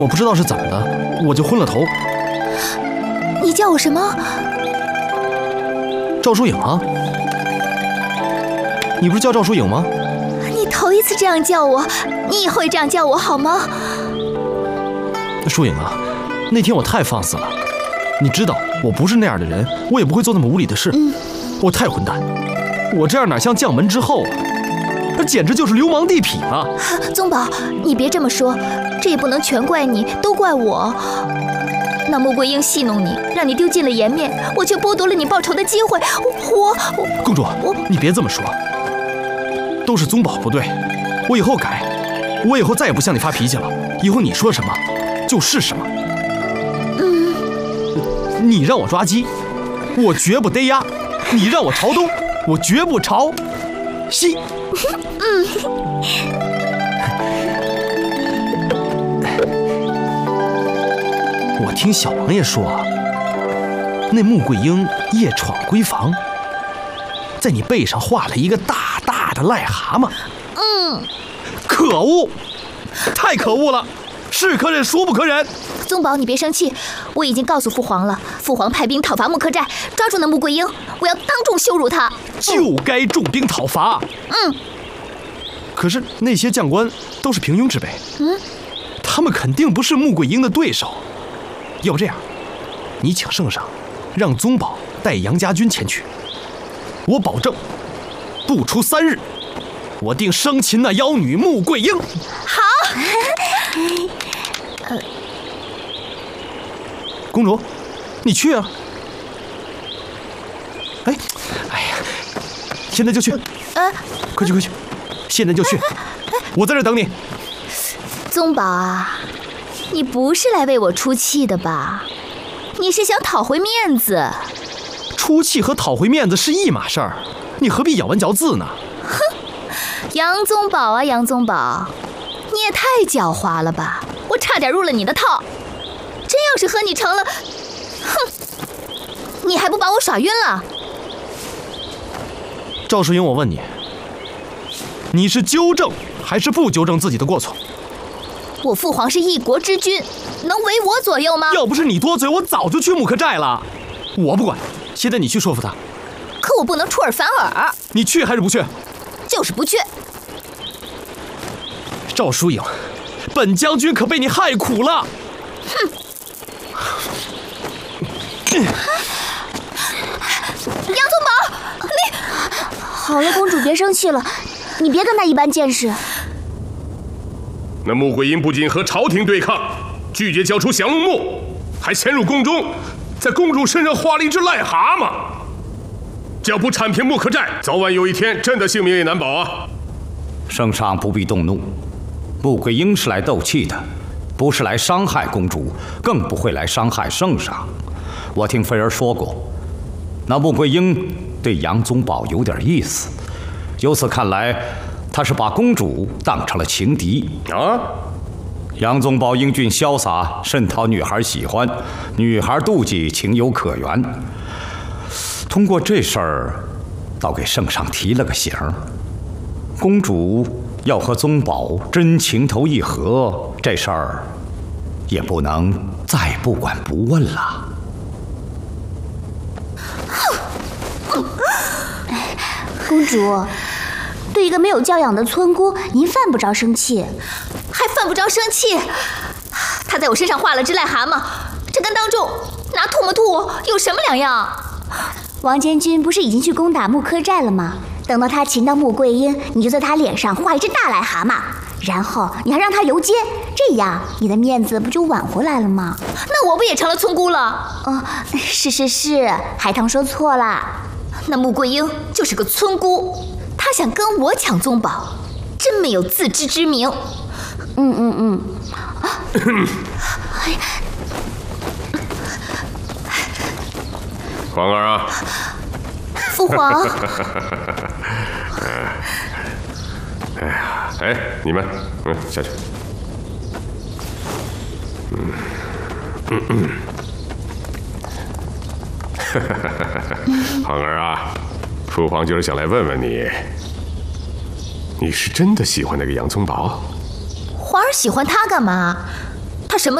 我不知道是怎么的，我就昏了头。 你叫我什么？ 赵疏影啊，你不是叫赵疏影吗？ 你头一次这样叫我，你以后也这样叫我好吗？ 疏影啊，那天我太放肆了，你知道我不是那样的人，我也不会做那么无理的事。我太混蛋，我这样哪像将门之后啊？那简直就是流氓地痞啊！ 宗宝，你别这么说，这也不能全怪你，都怪我。那穆桂英戏弄你，让你丢尽了颜面，我却剥夺了你报仇的机会。 公主，你别这么说，都是宗宝不对，我以后改，我以后再也不向你发脾气了。以后你说什么就是什么。你让我抓鸡，我绝不逮鸭；你让我朝东，我绝不朝西。我听小王爷说啊，那穆桂英夜闯闺房，在你背上画了一个大大的癞蛤蟆。可恶，太可恶了，是可忍孰不可忍。 宗宝，你别生气，我已经告诉父皇了，父皇派兵讨伐木柯寨，抓住那穆桂英，我要当众羞辱她。 就该重兵讨伐。可是那些将官都是平庸之辈，他们肯定不是穆桂英的对手。要不这样，你请圣上让宗宝带杨家军前去，我保证不出3日，我定生擒那妖女穆桂英。 好。 公主，你去啊！哎呀，现在就去！快去，现在就去！我在这等你。 宗宝啊，你不是来为我出气的吧？你是想讨回面子？ 出气和讨回面子是一码事儿，你何必咬文嚼字呢？ 杨宗保啊，杨宗保，你也太狡猾了吧！我差点入了你的套。真要是和你成了，你还不把我耍晕了？ 赵淑英，我问你，你是纠正还是不纠正自己的过错？ 我父皇是一国之君，能为我左右吗？ 要不是你多嘴，我早就去木柯寨了。我不管，现在你去说服他。 可我不能出尔反尔。 你去还是不去？ 就是不去。 赵淑颖，本将军可被你害苦了。 杨宗保，你好了，公主别生气了，你别跟他一般见识。 那穆桂英不仅和朝廷对抗，拒绝交出降龙木，还潜入宫中，在公主身上画了一只癞蛤蟆。只要不铲平木柯寨，早晚有一天朕的性命也难保啊！ 圣上不必动怒，穆桂英是来斗气的，不是来伤害公主，更不会来伤害圣上。我听妃儿说过，那穆桂英对杨宗保有点意思，由此看来，他是把公主当成了情敌啊。 杨宗保英俊潇洒，甚讨女孩喜欢，女孩妒忌，情有可原。通过这事儿，倒给圣上提了个醒儿。公主要和宗保真情投意合，这事儿也不能再不管不问了。 公主，对一个没有教养的村姑，您犯不着生气。 还犯不着生气？他在我身上画了只癞蛤蟆，这跟当众拿唾沫吐我有什么两样？ 王监军不是已经去攻打木柯寨了吗？等到他擒到穆桂英，你就在他脸上画一只大癞蛤蟆，然后你还让他游街，这样你的面子不就挽回来了吗？ 那我不也成了村姑了？ 是，海棠说错了。 那穆桂英就是个村姑，她想跟我抢宗保，真没有自知之明。 皇儿啊， 父皇。 哎，你们，下去。皇儿啊，父皇就是想来问问你，你是真的喜欢那个杨宗保？ 皇儿喜欢他干嘛？ 他什么